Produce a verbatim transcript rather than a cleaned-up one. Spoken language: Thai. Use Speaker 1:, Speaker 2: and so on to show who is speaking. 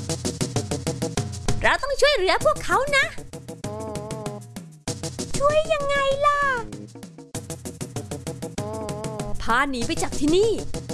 Speaker 1: เราต้องช่วยเหลือพวกเขานะช่วยยังไงล่ะพาหนีไปจากที่นี่